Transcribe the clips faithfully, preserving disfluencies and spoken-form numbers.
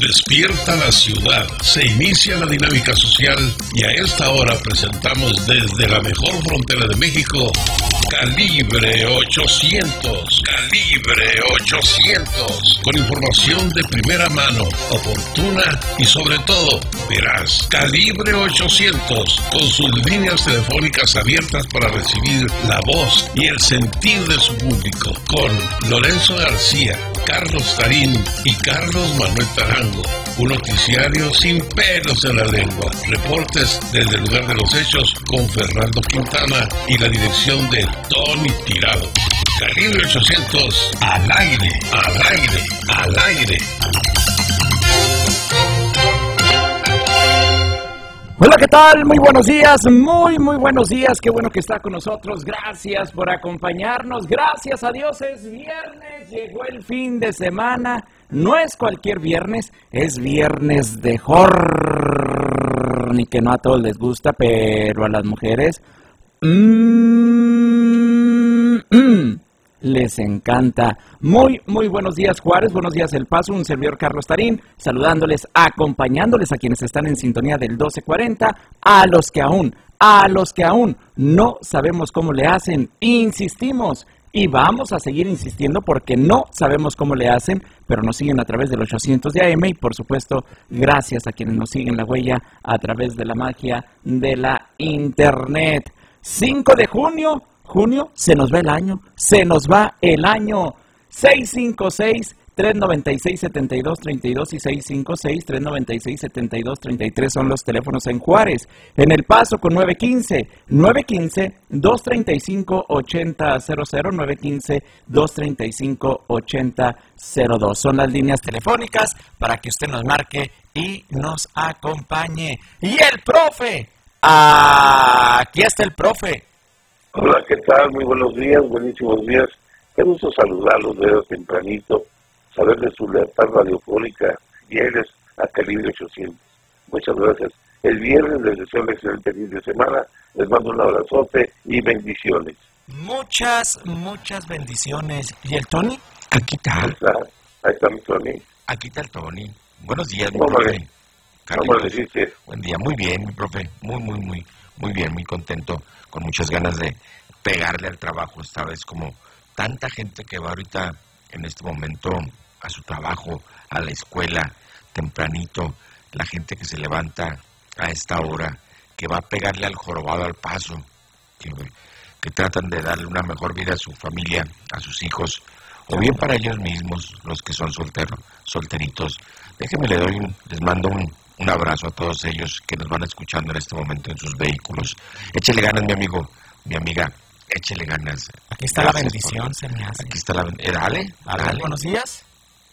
Despierta la ciudad, se inicia la dinámica social y a esta hora presentamos desde la mejor frontera de México, Calibre ochocientos, Calibre ochocientos, con información de primera mano, oportuna y sobre todo veraz. Calibre ochocientos, con sus líneas telefónicas abiertas para recibir la voz y el sentir de su público, con Lorenzo García, Carlos Tarín y Carlos Manuel Tarango. Un noticiario sin pelos en la lengua. Reportes desde el lugar de los hechos con Fernando Quintana y la dirección de Tony Tirado. Calibre ochocientos, al aire, al aire, al aire. Hola, ¿qué tal? Muy buenos días, muy, muy buenos días. Qué bueno que está con nosotros. Gracias por acompañarnos. Gracias a Dios, es viernes, llegó el fin de semana. No es cualquier viernes, es viernes de horror. Ni que no a todos les gusta, pero a las mujeres mmm, mmm, les encanta. Muy, muy buenos días, Juárez. Buenos días, El Paso. Un servidor, Carlos Tarín, saludándoles, acompañándoles a quienes están en sintonía del doce cuarenta, a los que aún, a los que aún no sabemos cómo le hacen. Insistimos y vamos a seguir insistiendo porque no sabemos cómo le hacen, pero nos siguen a través del ochocientos de A M y, por supuesto, gracias a quienes nos siguen la huella a través de la magia de la Internet. cinco de junio. Junio, se nos va el año, se nos va el año. seis cinco seis, tres nueve seis, siete dos tres dos y seis cinco seis, tres nueve seis, siete dos tres tres son los teléfonos en Juárez. En El Paso con nueve uno cinco, nueve uno cinco, dos tres cinco, ocho cero cero cero, nueve uno cinco, dos tres cinco, ocho cero cero dos. Son las líneas telefónicas para que usted nos marque y nos acompañe. Y el profe, aquí está el profe. Hola, ¿qué tal? Muy buenos días, buenísimos días. Qué gusto saludarlos desde tempranito, saber de su lealtad radiofónica y eres a Calibre ochocientos. Muchas gracias. El viernes les deseo un excelente fin de semana. Les mando un abrazote y bendiciones. Muchas, muchas bendiciones. ¿Y el Tony? Aquí está. Ahí está, ahí está mi Tony. Aquí está el Tony. Buenos días, mi ¿Cómo profe. ¿Cómo le dices? Buen día, muy bien, mi profe. Muy, muy, muy, muy bien, muy contento. Con muchas ganas de pegarle al trabajo esta vez, como tanta gente que va ahorita en este momento a su trabajo, a la escuela, tempranito, la gente que se levanta a esta hora, que va a pegarle al jorobado al paso, que, que tratan de darle una mejor vida a su familia, a sus hijos, o bien para ellos mismos, los que son solteros, solteritos. Déjenme le doy un, les mando un Un abrazo a todos ellos que nos van escuchando en este momento en sus vehículos. Échele ganas, mi amigo, mi amiga, échele ganas. Aquí está Gracias la bendición, por... se me hace. Aquí está la bendición. Eh, dale, dale, dale. Buenos días.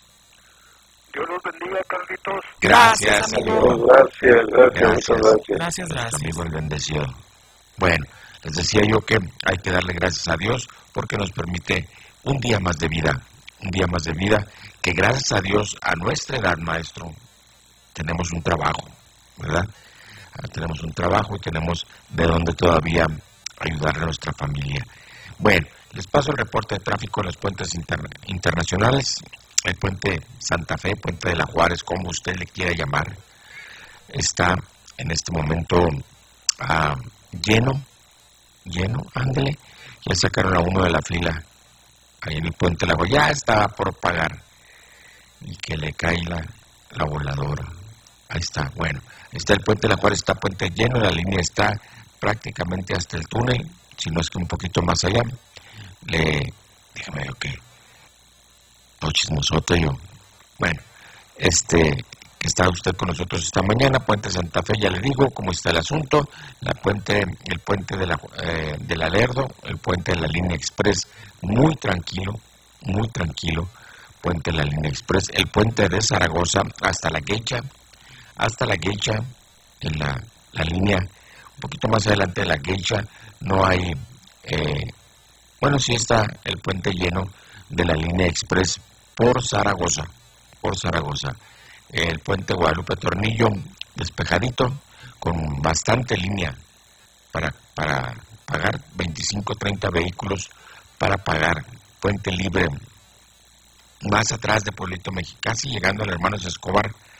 Dios los bendiga, Carlitos. Gracias, gracias amigo. amigo. Gracias, gracias, gracias, muchas gracias. Gracias, gracias. Amigo, el bendecido. Bueno, les decía yo que hay que darle gracias a Dios porque nos permite un día más de vida, un día más de vida que gracias a Dios, a nuestra edad, maestro, tenemos un trabajo, ¿verdad? Tenemos un trabajo y tenemos de dónde todavía ayudar a nuestra familia. Bueno, les paso el reporte de tráfico en los puentes inter- internacionales, el puente Santa Fe, puente de la Juárez, como usted le quiera llamar, está en este momento ah, lleno, lleno, ándele, ya sacaron a uno de la fila, ahí en el puente de la Juárez, ya estaba por pagar, y que le cae la, la voladora. Ahí está, bueno, está el puente de la Juárez, está puente lleno, la línea está prácticamente hasta el túnel, si no es que un poquito más allá. Le, déjame ver qué, todo chismosote yo. Bueno, este, que está usted con nosotros esta mañana, puente Santa Fe, ya le digo cómo está el asunto, la puente, el puente de la, eh, de la Lerdo, el puente de la línea Express, muy tranquilo, muy tranquilo, puente de la línea Express, el puente de Zaragoza hasta la Guecha, hasta la Guecha, en la, la línea, un poquito más adelante de la Guecha, no hay, eh, bueno, sí está el puente lleno de la línea Express por Zaragoza, por Zaragoza, el puente Guadalupe Tornillo, despejadito, con bastante línea para, para pagar, veinticinco, treinta vehículos para pagar, puente libre, más atrás de Pueblito México, casi llegando al Hermanos Escobar,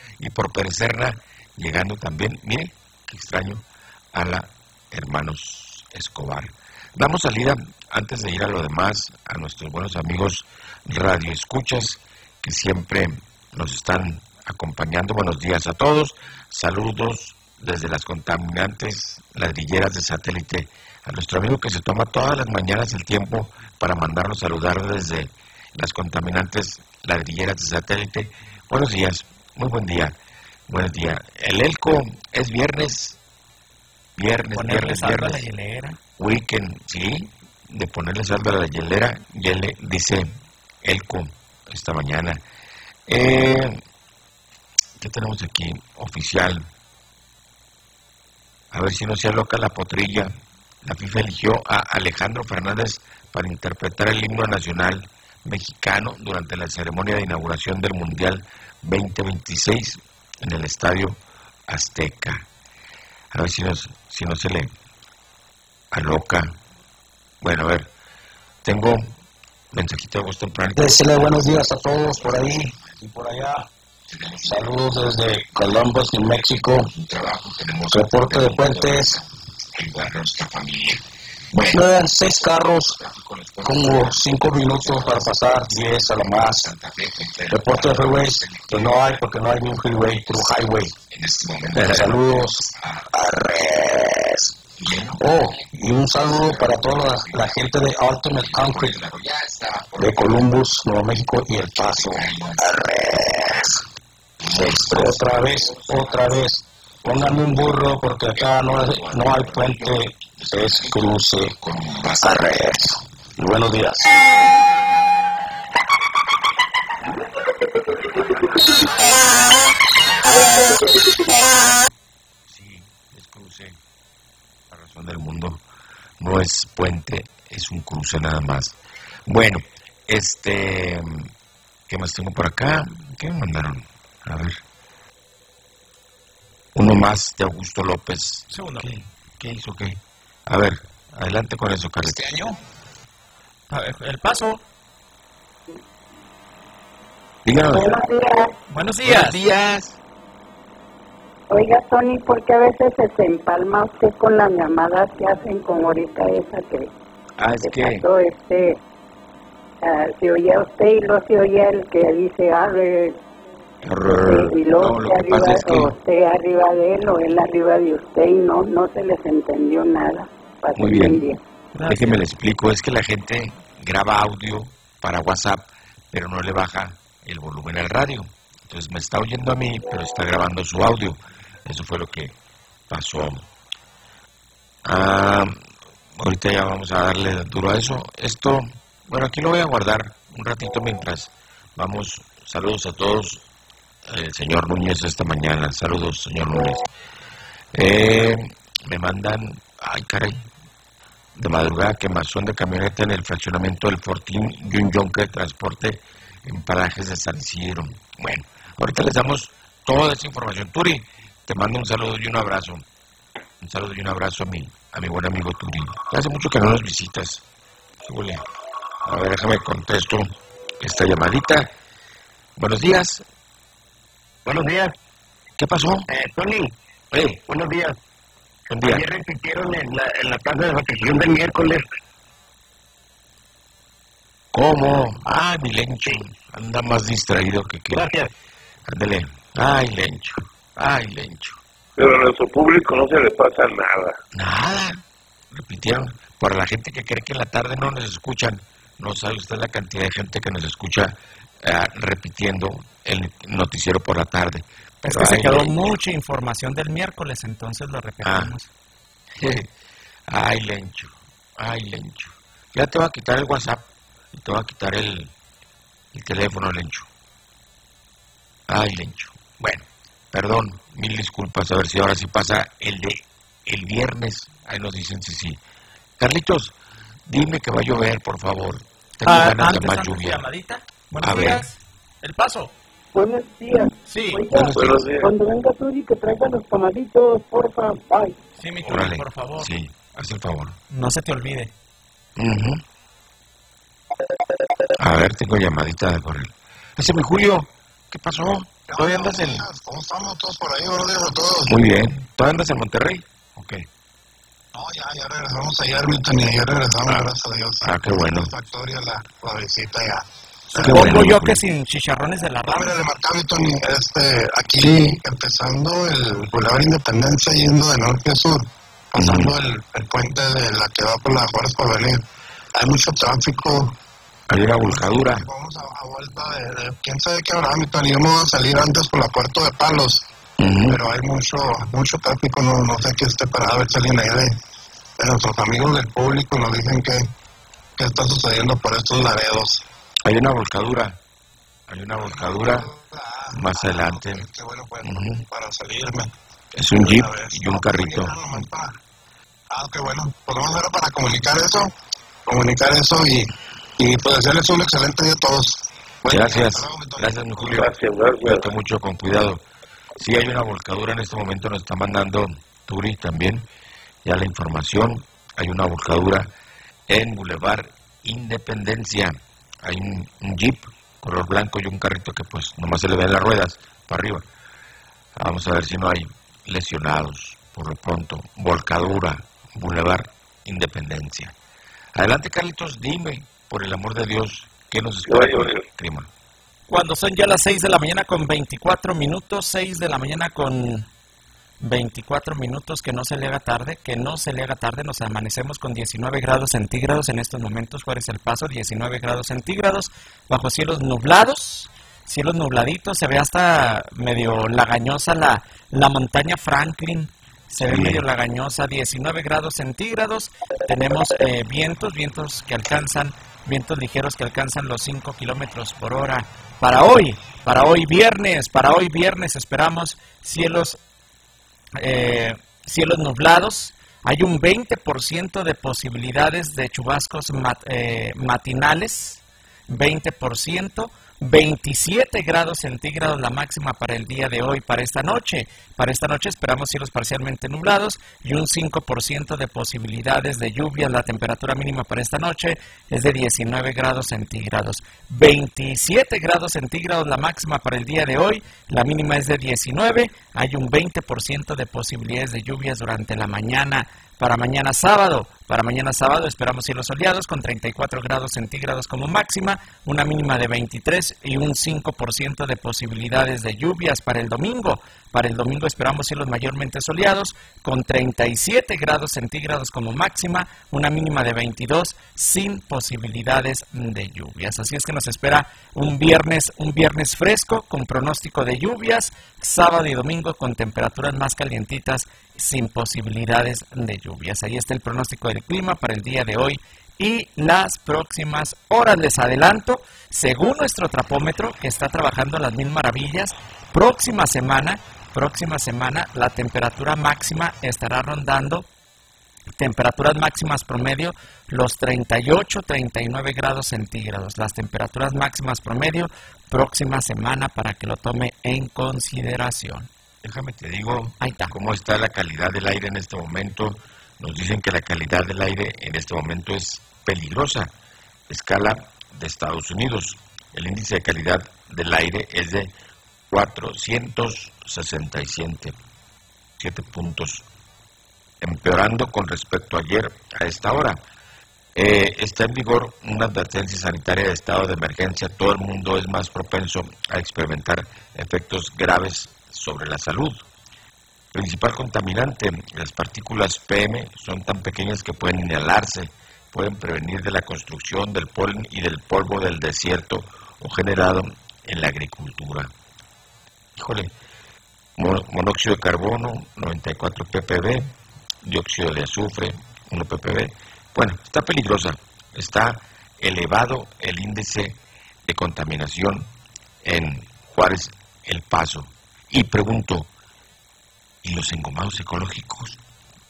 y por Perecerna, llegando también, mire, qué extraño, a la Hermanos Escobar. Damos salida, antes de ir a lo demás, a nuestros buenos amigos radioescuchas que siempre nos están acompañando. Buenos días a todos, saludos desde las contaminantes ladrilleras de satélite, a nuestro amigo que se toma todas las mañanas el tiempo para mandarnos saludar desde las contaminantes ladrilleras de satélite. Buenos días, muy buen día, buenos días. El Elco es viernes, viernes, ponerle viernes, saldo viernes. a la hielera. Weekend, sí, de ponerle saldo a la hielera, ya le dice Elco esta mañana. Eh, ¿Qué tenemos aquí? Oficial. A ver si no se aloca la potrilla. La FIFA eligió a Alejandro Fernández para interpretar el himno nacional mexicano durante la ceremonia de inauguración del Mundial veinte veintiséis en el Estadio Azteca. A ver si, nos, si no se le aloca. Bueno, a ver, tengo mensajito de voz temprano. Decirle buenos días a todos por ahí y por allá. Saludos desde Columbus, New México. Reporte de puentes. Quedan seis carros, como cinco minutos para pasar, diez a lo más. Reporte de freeways, que no hay porque no hay ni un freeway, through highway. Saludos. Arres. Oh, y un saludo para toda la, la gente de Ultimate Concrete de Columbus, Nuevo México y El Paso. Arres. Otra vez, otra vez. Pónganme un burro porque acá no, no hay puente, es cruce. Arres. Y buenos días. Sí, es cruce. La razón del mundo no es puente, es un cruce nada más. Bueno, este, ¿qué más tengo por acá? ¿Qué me mandaron? A ver. Uno más de Augusto López. Segundo. ¿Qué, ¿Qué hizo qué? A ver, adelante con eso, Carlos. ¿Este año? A ver, El Paso. Díganos. Buenos días. Buenos días. Buenos días. Oiga, Tony, ¿por qué a veces se empalma usted con las llamadas que hacen con ahorita esa que, Ah, es que que... pasó, este, uh, se oía usted y luego se oía el que dice, ah, de, y luego No, lo usted, que pasa arriba, es que... o usted arriba de él o él arriba de usted y no, no se les entendió nada. Pasó Muy bien. bien. Déjeme le explico, es que la gente graba audio para WhatsApp, pero no le baja el volumen al radio. Entonces me está oyendo a mí, pero está grabando su audio. Eso fue lo que pasó. Ah, ahorita ya vamos a darle duro a eso. Esto, bueno, aquí lo voy a guardar un ratito mientras vamos. Saludos a todos. El señor Núñez esta mañana. Saludos, señor Núñez. Eh, me mandan, ay caray, de madrugada quemazón de camioneta en el fraccionamiento del Fortín y un yonque de transporte en parajes de San Isidro. Bueno, ahorita les damos toda esa información. Turi, te mando un saludo y un abrazo. Un saludo y un abrazo a mi, a mi buen amigo Turi. Hace mucho que no nos visitas. Híjole. A ver, déjame contesto esta llamadita. Buenos días. Buenos días. ¿Qué pasó? Eh, Tony, Eh, buenos días. buen día. Ayer repitieron en la, en la plaza de vacación del miércoles. ¿Cómo? Ah, mi Lencho. Anda más distraído que que. Gracias. Ándale. Ay, Lencho. Ay, Lencho. Pero a nuestro público no se le pasa nada. Nada. Repitieron. Para la gente que cree que en la tarde no nos escuchan, no sabe usted la cantidad de gente que nos escucha eh, repitiendo el noticiero por la tarde. Es Pero que se ay, quedó Lencho. mucha información del miércoles, entonces lo repetimos. Ay, Lencho. Ay, Lencho. Ya te voy a quitar el WhatsApp y te voy a quitar el, el teléfono, Lencho. Ay, Lencho. Bueno, perdón, mil disculpas. A ver si ahora sí pasa el de el viernes. Ahí nos dicen si sí. Carlitos, dime que va a llover, por favor. Tengo Ah, ganas antes, de más antes, lluvia. llamadita. Buenos A ver. días. El Paso. Buenos días. Sí, Oiga, Buenos Buenos días. cuando venga Turi que traiga los tamalitos, porfa, bye. sí, mi Turi, Órale. por favor. Sí, haz el favor. No se te olvide. Ujú. A ver, tengo llamadita de correo. Ese mi Julio, ¿qué pasó? ¿Todavía andas en...? ¿Cómo estamos todos por ahí? Buenos días a todos. Muy bien. ¿Todavía andas en Monterrey? Ok. No, ya, ya regresamos ayer, Milton, y ya regresamos, ah, gracias a Dios. Ah, qué bueno. Satisfactoria la, la visita ya. Supongo bueno, yo que sin chicharrones de la rama. Mira, de marcar, Tony, este, aquí sí. Empezando el Boulevard Independencia yendo de norte a sur, pasando uh-huh. el, el puente de la que va por la Juárez Porvenir. Hay mucho tráfico. Hay una volcadura. Vamos a, a vuelta de, de quién sabe qué habrá, Tony. Yo me voy a salir antes por la Puerto de Palos, uh-huh. pero hay mucho mucho tráfico, no, no sé qué esté parado, a ver si alguien ahí de, de nuestros amigos del público nos dicen que, que está sucediendo por estos Laredos. Hay una volcadura, hay una volcadura ah, más adelante. Qué, qué bueno, pues, uh-huh. para salirme. Es un jeep y un carrito. Para, ah, qué bueno. Pues vamos a ver para comunicar eso, comunicar eso y, y pues desearles un excelente día a todos. Bueno, gracias, gracias, mi Julio. Gracias, gracias. Cuídate mucho, con cuidado. Sí, hay una volcadura en este momento, nos está mandando Turi también, ya la información. Hay una volcadura en Boulevard Independencia. Hay un, un jeep color blanco y un carrito que pues nomás se le ven las ruedas para arriba. Vamos a ver si no hay lesionados. Por lo pronto, volcadura, Boulevard Independencia. Adelante, Carlitos, dime, por el amor de Dios, ¿qué nos espera con el clima? Cuando son ya las seis de la mañana con veinticuatro minutos, seis de la mañana con veinticuatro minutos, que no se le haga tarde, que no se le haga tarde, nos amanecemos con diecinueve grados centígrados en estos momentos, Juárez El Paso, diecinueve grados centígrados, bajo cielos nublados, cielos nubladitos, se ve hasta medio lagañosa la, la montaña Franklin, se ve sí. medio lagañosa, diecinueve grados centígrados, tenemos eh, vientos, vientos que alcanzan, vientos ligeros que alcanzan los cinco kilómetros por hora, para hoy, para hoy viernes, para hoy viernes esperamos cielos Eh, cielos nublados, hay un veinte por ciento de posibilidades de chubascos mat, eh, matinales, veinte por ciento, veintisiete grados centígrados la máxima para el día de hoy, para esta noche. Para esta noche esperamos cielos parcialmente nublados y un cinco por ciento de posibilidades de lluvia. La temperatura mínima para esta noche es de diecinueve grados centígrados. veintisiete grados centígrados la máxima para el día de hoy, la mínima es de diecinueve. Hay un veinte por ciento de posibilidades de lluvias durante la mañana. Para mañana sábado, para mañana sábado esperamos cielos soleados con treinta y cuatro grados centígrados como máxima, una mínima de veintitrés y un cinco por ciento de posibilidades de lluvias. Para el domingo, para el domingo esperamos cielos mayormente soleados con treinta y siete grados centígrados como máxima, una mínima de veintidós sin posibilidades de lluvias. Así es que nos espera un viernes, un viernes fresco con pronóstico de lluvias, sábado y domingo con temperaturas más calientitas sin posibilidades de lluvias. Ahí está el pronóstico del clima para el día de hoy y las próximas horas. Les adelanto, según nuestro trapómetro que está trabajando a las mil maravillas, próxima semana, próxima semana la temperatura máxima estará rondando temperaturas máximas promedio los treinta y ocho, treinta y nueve grados centígrados. Las temperaturas máximas promedio próxima semana para que lo tome en consideración. Déjame te digo cómo está la calidad del aire en este momento. Nos dicen que la calidad del aire en este momento es peligrosa. Escala de Estados Unidos. El índice de calidad del aire es de cuatrocientos sesenta y siete, siete puntos, empeorando con respecto a ayer a esta hora. Eh, está en vigor una advertencia sanitaria de estado de emergencia. Todo el mundo es más propenso a experimentar efectos graves sobre la salud. Principal contaminante, las partículas P M son tan pequeñas que pueden inhalarse, pueden prevenir de la construcción, del polen y del polvo del desierto o generado en la agricultura. Híjole, monóxido de carbono, noventa y cuatro ppb, dióxido de azufre, uno ppb. Bueno, está peligrosa, está elevado el índice de contaminación en Juárez El Paso. Y pregunto, ¿y los engomados ecológicos?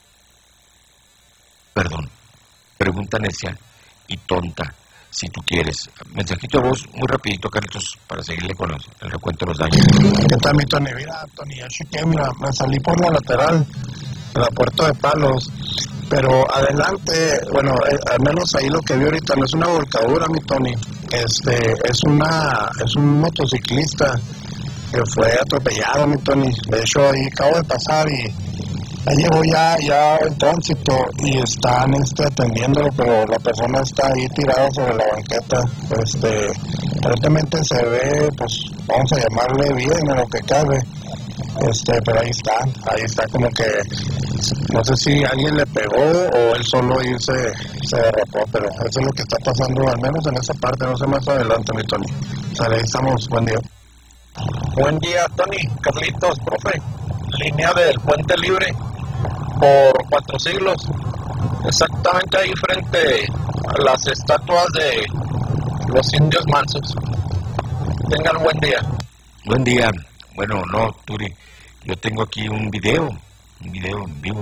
Perdón, pregunta necia y tonta, si tú quieres. Mensajito de voz muy rapidito, Carlitos, para seguirle con los, el recuento de los daños. ¿Qué tal, mi Tony? Mira, Tony, ya chequé, mira, me salí por la lateral de la Puerta de Palos, pero adelante, bueno, eh, al menos ahí lo que vi ahorita no es una volcadura, mi Tony, este, es una, es un motociclista que fue atropellado, mi Tony. De hecho, ahí acabo de pasar y ahí llegó ya, ya el tránsito y están este, atendiéndolo, pero la persona está ahí tirada sobre la banqueta. Este, aparentemente se ve, pues, vamos a llamarle bien a lo que cabe. Este, pero ahí está, ahí está como que, no sé si alguien le pegó o él solo ahí se, se derrapó, pero eso es lo que está pasando, al menos en esa parte, no sé más adelante, mi Tony. O sea, ahí estamos, buen día. Buen día, Tony, Carlitos, profe. Línea del Puente Libre por cuatro siglos, exactamente ahí frente a las estatuas de los indios mansos. Tengan buen día. Buen día. Bueno, no, Turi, yo tengo aquí un video, un video en vivo.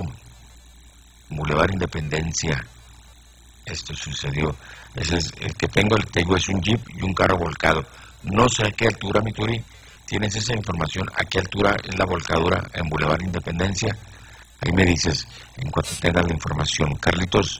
Boulevard Independencia. Esto sucedió. Ese es el que tengo, el que tengo es un jeep y un carro volcado. No sé a qué altura, mi Turi, tienes esa información, a qué altura es la volcadura en Boulevard Independencia. Ahí me dices, en cuanto tengas la información. Carlitos,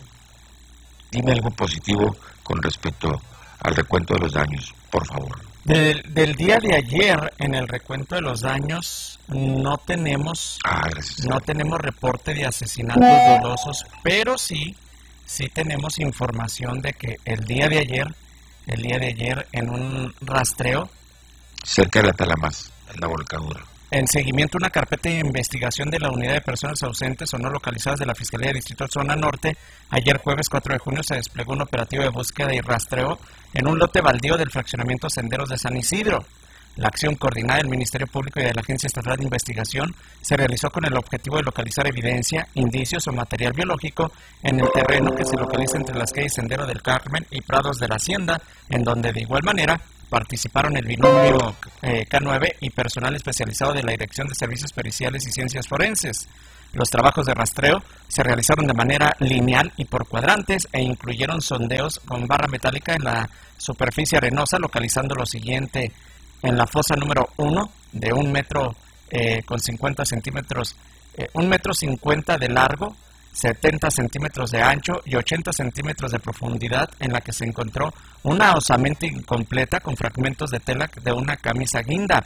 dime algo positivo con respecto al recuento de los daños, por favor. Del, del día de ayer, en el recuento de los daños, no tenemos, ah, no tenemos reporte de asesinatos dolosos, pero sí, sí tenemos información de que el día de ayer, el día de ayer, en un rastreo, cerca de la Talamas, en la volcadura. En seguimiento a una carpeta de investigación de la Unidad de Personas Ausentes o No Localizadas de la Fiscalía de Distrito Zona Norte, ayer jueves cuatro de junio se desplegó un operativo de búsqueda y rastreo en un lote baldío del fraccionamiento Senderos de San Isidro. La acción coordinada del Ministerio Público y de la Agencia Estatal de Investigación se realizó con el objetivo de localizar evidencia, indicios o material biológico en el terreno que se localiza entre las calles Sendero del Carmen y Prados de la Hacienda, en donde de igual manera participaron el binomio eh, K nueve y personal especializado de la Dirección de Servicios Periciales y Ciencias Forenses. Los trabajos de rastreo se realizaron de manera lineal y por cuadrantes e incluyeron sondeos con barra metálica en la superficie arenosa, localizando lo siguiente: en la fosa número uno, de un metro eh, con cincuenta centímetros, eh, un metro cincuenta de largo, setenta centímetros de ancho y ochenta centímetros de profundidad, en la que se encontró una osamenta incompleta con fragmentos de tela de una camisa guinda.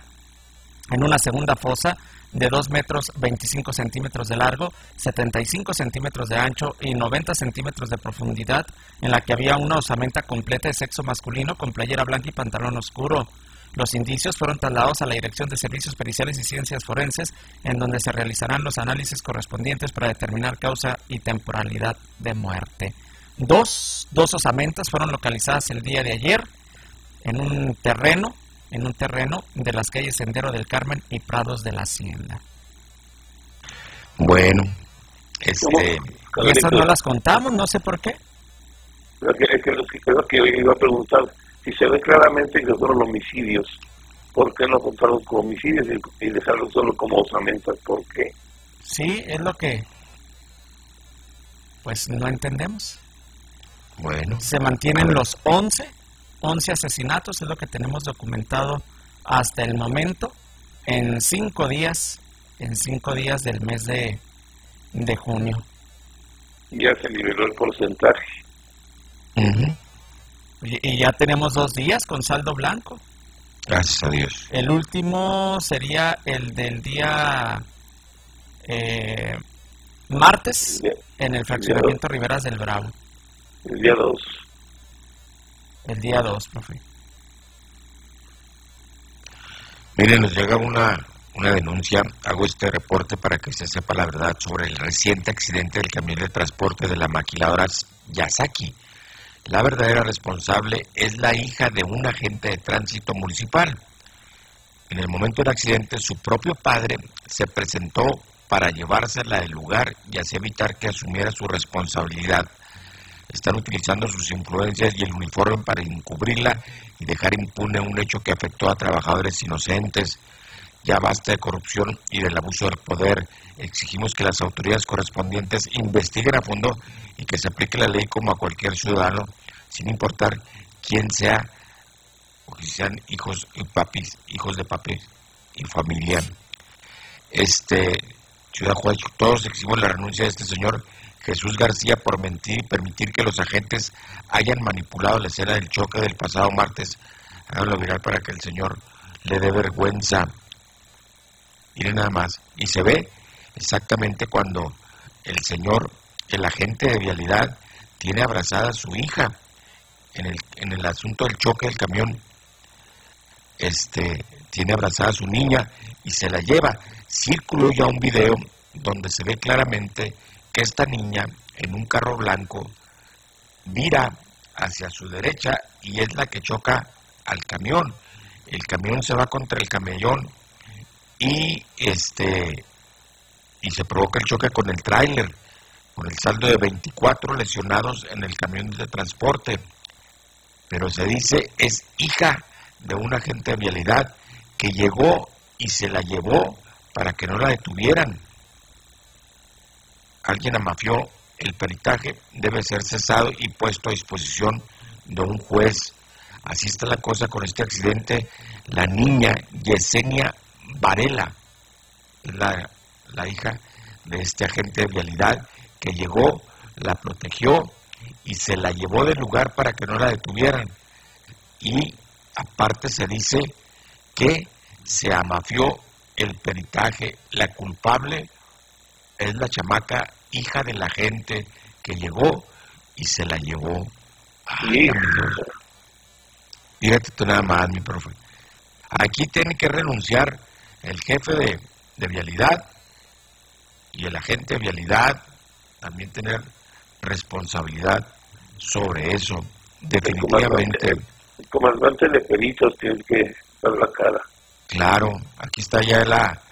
En una segunda fosa de dos metros veinticinco centímetros de largo, setenta y cinco centímetros de ancho y noventa centímetros de profundidad, en la que había una osamenta completa de sexo masculino con playera blanca y pantalón oscuro. Los indicios fueron trasladados a la Dirección de Servicios Periciales y Ciencias Forenses, en donde se realizarán los análisis correspondientes para determinar causa y temporalidad de muerte. Dos, dos osamentas fueron localizadas el día de ayer en un terreno, en un terreno de las calles Sendero del Carmen y Prados de la Hacienda. Bueno, este... Y esas no las contamos, no sé por qué. Creo que, es que, es que, creo que iba a preguntar, si se ve claramente que fueron homicidios, ¿por qué no contaron como homicidios y, y dejarlo solo como osamentas? ¿Por qué? Sí, es lo que pues no entendemos. Bueno. Se mantienen los once, once asesinatos, es lo que tenemos documentado hasta el momento, en cinco días, en cinco días del mes de, de junio. Ya se niveló el porcentaje. Uh-huh. Y ya tenemos dos días con saldo blanco. Gracias a Dios. El último sería el del día eh, martes, el día, en el fraccionamiento el Riberas del Bravo. El día dos. El día dos, profe. Miren, nos llega una, una denuncia. Hago este reporte para que se sepa la verdad sobre el reciente accidente del camión de transporte de la maquiladora Yasaki. La verdadera responsable es la hija de un agente de tránsito municipal. En el momento del accidente, su propio padre se presentó para llevársela del lugar y así evitar que asumiera su responsabilidad. Están utilizando sus influencias y el uniforme para encubrirla y dejar impune un hecho que afectó a trabajadores inocentes. Ya basta de corrupción y del abuso del poder. Exigimos que las autoridades correspondientes investiguen a fondo y que se aplique la ley como a cualquier ciudadano, sin importar quién sea, o que sean hijos y papis, hijos de papi y familia. Este, Ciudad Juárez, todos exigimos la renuncia de este señor Jesús García por mentir y permitir que los agentes hayan manipulado la escena del choque del pasado martes. Háganlo viral para que el señor le dé vergüenza. Miren nada más. Y se ve exactamente cuando el señor, el agente de vialidad, tiene abrazada a su hija en el, en el asunto del choque del camión. Este, tiene abrazada a su niña y se la lleva. Circuló ya un video donde se ve claramente que esta niña en un carro blanco mira hacia su derecha y es la que choca al camión. El camión se va contra el camellón y este y se provoca el choque con el tráiler, con el saldo de veinticuatro lesionados en el camión de transporte. Pero se dice es hija de un agente de vialidad que llegó y se la llevó para que no la detuvieran. Alguien amafió el peritaje, debe ser cesado y puesto a disposición de un juez. Así está la cosa con este accidente. La niña Yesenia Varela, la, la hija de este agente de vialidad que llegó, la protegió y se la llevó del lugar para que no la detuvieran. Y aparte se dice que se amafió el peritaje. La culpable es la chamaca, hija del agente que llegó y se la llevó. Ay, fíjate tú nada más, mi profe. Aquí tiene que renunciar el jefe de, de vialidad y el agente de vialidad, también tener responsabilidad sobre eso, definitivamente. El comandante, el comandante de peritos tiene que dar la cara. Claro, aquí está ya la...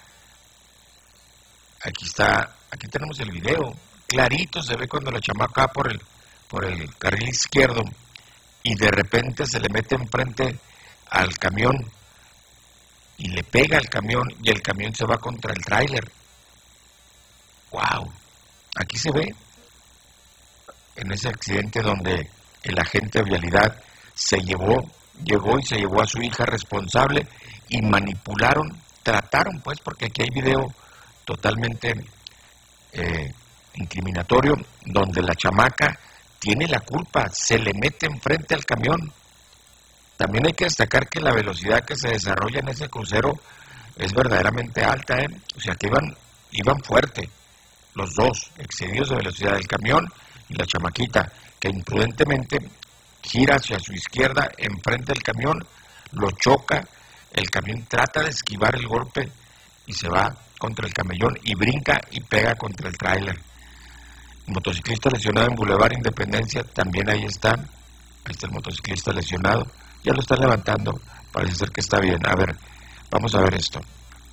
Aquí está, aquí tenemos el video. Clarito se ve cuando la chamaca va por el, por el carril izquierdo y de repente se le mete enfrente al camión y le pega al camión y el camión se va contra el tráiler. ¡Wow! Aquí se ve en ese accidente donde el agente de vialidad se llevó, llegó y se llevó a su hija responsable y manipularon, trataron pues, porque aquí hay video totalmente eh, incriminatorio, donde la chamaca tiene la culpa, se le mete enfrente al camión. También hay que destacar que la velocidad que se desarrolla en ese crucero es verdaderamente alta, ¿eh? O sea que iban, iban fuerte, los dos, excedidos de velocidad, del camión y la chamaquita, que imprudentemente gira hacia su izquierda enfrente del camión, lo choca, el camión trata de esquivar el golpe y se va contra el camellón y brinca y pega contra el tráiler. Motociclista lesionado en Boulevard Independencia, también ahí está, ahí está el motociclista lesionado, ya lo están levantando, parece ser que está bien. A ver, vamos a ver esto.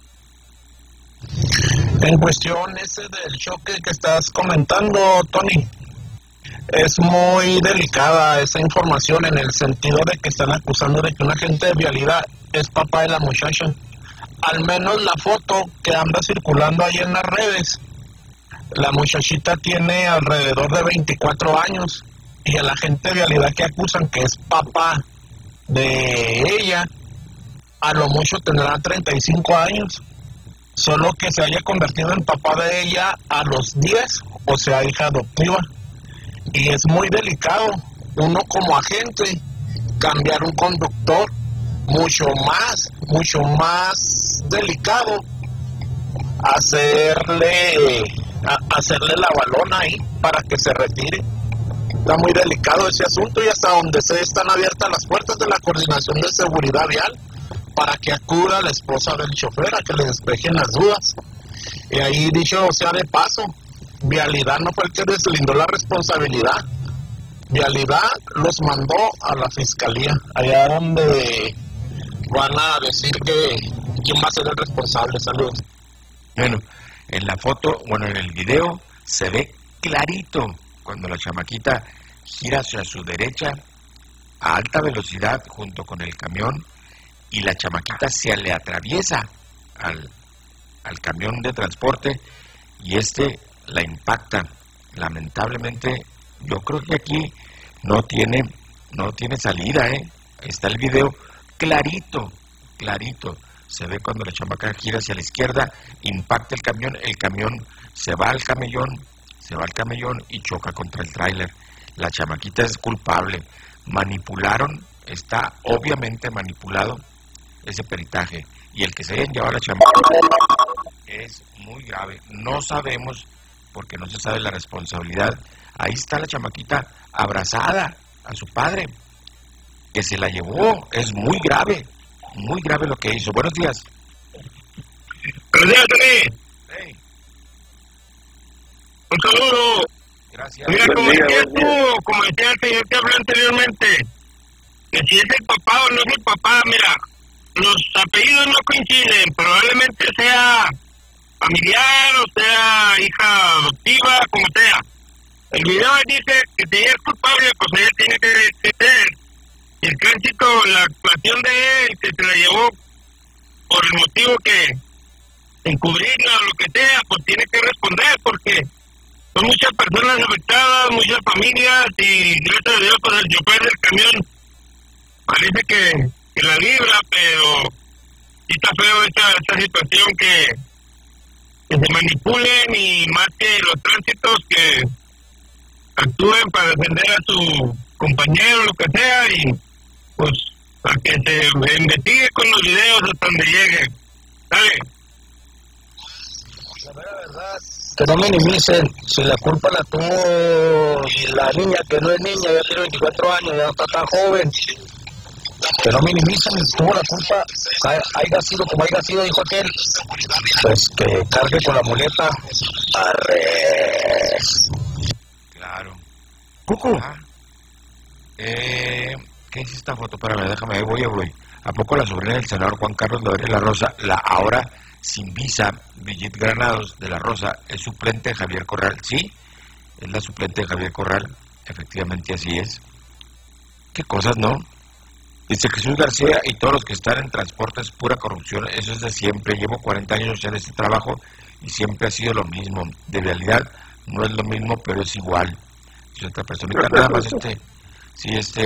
En cuestión ese del choque que estás comentando, Tony, es muy delicada esa información en el sentido de que están acusando de que un agente de vialidad es papá de la muchacha. Al menos la foto que anda circulando ahí en las redes, la muchachita tiene alrededor de veinticuatro años y el agente de vialidad que acusan que es papá de ella, a lo mucho tendrá treinta y cinco años, solo que se haya convertido en papá de ella a los diez, o sea, hija adoptiva. Y es muy delicado uno como agente cambiar un conductor, mucho más, mucho más delicado hacerle a, hacerle la balona ahí para que se retire. Está muy delicado ese asunto y hasta donde se están abiertas las puertas de la Coordinación de Seguridad Vial para que acuda la esposa del chofer a que le despejen las dudas. Y ahí, dicho sea de paso, Vialidad no fue el que deslindó la responsabilidad. Vialidad los mandó a la fiscalía, allá donde van a decir que quién va a ser el responsable. Saludos. Bueno, en la foto, bueno, en el video se ve clarito cuando la chamaquita gira hacia su derecha a alta velocidad junto con el camión y la chamaquita se le atraviesa al, al camión de transporte y este la impacta. Lamentablemente, yo creo que aquí no tiene, no tiene salida, ¿eh? Está el video clarito, clarito. Se ve cuando la chamaca gira hacia la izquierda, impacta el camión, el camión se va al camellón, se va al camellón y choca contra el tráiler. La chamaquita es culpable. Manipularon, está obviamente manipulado ese peritaje. Y el que se hayan llevado a la chamaca es muy grave. No sabemos, porque no se sabe la responsabilidad. Ahí está la chamaquita abrazada a su padre, que se la llevó. Es muy grave, muy grave lo que hizo. Buenos días. Buenos días, Tony. Hey. Un saludo. Gracias. Mira, como Buen día, decías buen día. tú, como decía el señor que habló anteriormente, que si es el papá o no es el papá, mira, los apellidos no coinciden, probablemente sea familiar o sea hija adoptiva, como sea. El video dice que si ella es culpable, pues ella tiene que, que ser. Y el tránsito, la actuación de él, que se la llevó por el motivo que encubrirla o lo que sea, pues tiene que responder, porque son muchas personas afectadas, muchas familias, y gracias a Dios, pues el chofer del camión parece que, que la libra, pero sí está feo esta, esta situación que, que se manipulen, y más que los tránsitos que actúen para defender a su compañero, lo que sea, y pues para que se investigue con los videos hasta donde llegue. ¿Sale? La mera verdad, que no minimicen, si la culpa la tuvo la niña, que no es niña, ya tiene veinticuatro años, ya no está tan joven, que no minimicen, tuvo la culpa, haya sido como haya sido, dijo aquel, pues que cargue con la muleta. Arre. Claro. Cucu. Ah. Eh, ¿Qué es esta foto? Espérame, déjame, voy, voy. ¿A poco la sobrina del senador Juan Carlos Loera La Rosa, la ahora sin visa, Brigitte Granados de La Rosa, es suplente de Javier Corral? Sí, es la suplente de Javier Corral, efectivamente así es. ¿Qué cosas, no? Dice Jesús García, y todos los que están en transporte es pura corrupción, eso es de siempre. Llevo cuarenta años en este trabajo y siempre ha sido lo mismo. De realidad no es lo mismo, pero es igual. Si otra personita, nada más este, si este